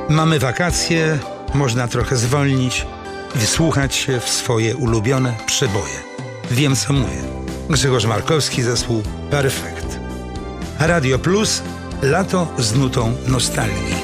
Mamy wakacje, można trochę zwolnić i wsłuchać się w swoje ulubione przeboje. Wiem, co mówię. Grzegorz Markowski, zespół Perfekt. Radio Plus, lato z nutą nostalgii.